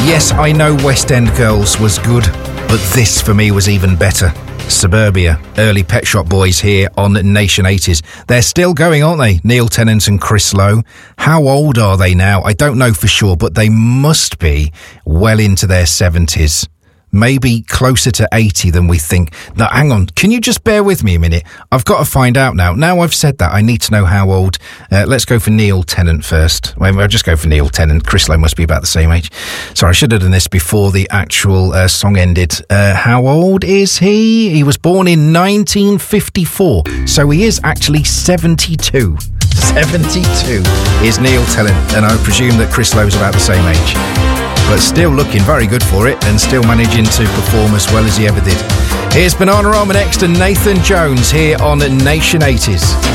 Yes, I know West End Girls was good, but this for me was even better. Suburbia, early Pet Shop Boys here on Nation 80s. They're still going, aren't they? Neil Tennant and Chris Lowe. How old are they now? I don't know for sure, but they must be well into their 70s. Maybe closer to 80 than we think. Now, hang on. Can you just bear with me a minute? I've got to find out now. Now I've said that, I need to know how old. Let's go for Neil Tennant first. I'll just go for Neil Tennant. Chris Lowe must be about the same age. Sorry, I should have done this before the actual song ended. How old is he? He was born in 1954. So he is actually 72. 72 is Neil Tennant. And I presume that Chris Lowe's about the same age. But still looking very good for it and still managing to perform as well as he ever did. Here's Bananarama next and Nathan Jones here on Nation 80s.